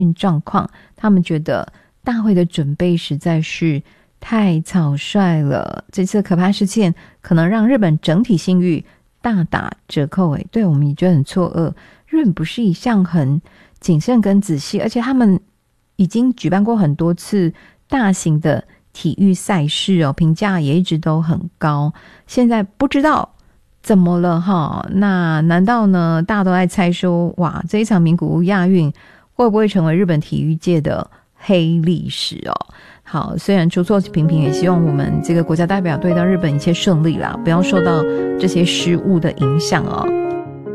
状况，他们觉得大会的准备实在是太草率了，这次可怕事件可能让日本整体信誉大打折扣。对，我们也觉得很错愕，日本不是一向很谨慎跟仔细，而且他们已经举办过很多次大型的体育赛事评价也一直都很高，现在不知道怎么了哈？那难道呢大家都在猜说，哇，这一场名古屋亚运会不会成为日本体育界的黑历史好，虽然出错频频，也希望我们这个国家代表队到日本一切顺利啦，不要受到这些失误的影响